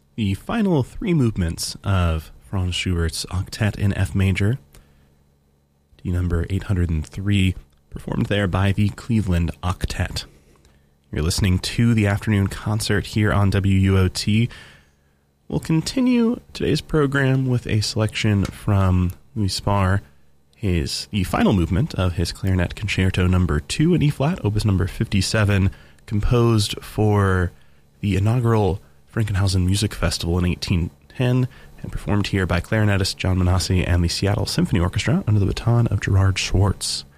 the final three movements of Franz Schubert's Octet in F major, D number 803, performed there by the Cleveland Octet. You're listening to the afternoon concert here on WUOT. We'll continue today's program with a selection from Louis Spahr, the final movement of his Clarinet Concerto number 2 in E-flat, opus number 57, composed for the inaugural Frankenhausen Music Festival in 1810, and performed here by clarinetist John Manassi and the Seattle Symphony Orchestra under the baton of Gerard Schwartz.